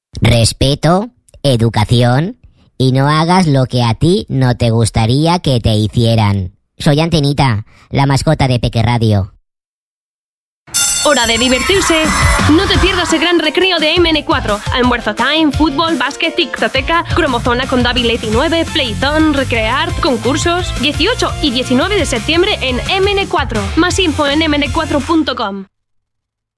respeto, educación y no hagas lo que a ti no te gustaría que te hicieran. Soy Antenita, la mascota de Peque Radio. Hora de divertirse. No te pierdas el gran recreo de MN4. Almuerzo time, fútbol, básquet, tictoteca, cromozona con David Leti 9, Playzone, Recrear, concursos. 18 y 19 de septiembre en MN4. Más info en mn4.com.